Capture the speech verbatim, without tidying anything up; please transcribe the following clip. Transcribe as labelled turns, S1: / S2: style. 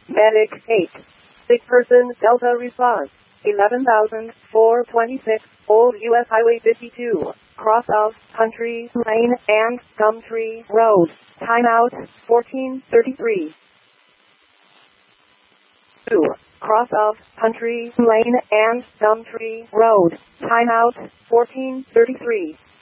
S1: Medic eight. Sick person Delta response. eleven thousand four hundred twenty-six, Old U S Highway fifty-two, cross of Country Lane and Gumtree Road. Timeout fourteen thirty-three. two. Cross of Country Lane and Gumtree Road. Timeout fourteen thirty-three.